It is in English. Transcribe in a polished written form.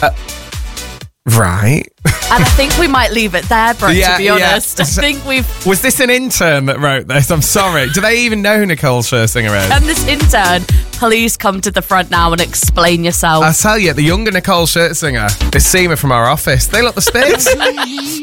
Right. And I think we might leave it there, Brooke, to be honest. I think Was this an intern that wrote this? I'm sorry. Do they even know who Nicole Scherzinger is? And this intern, please come to the front now and explain yourself. I tell you, the younger Nicole Scherzinger, this Seema from our office, they look the sticks.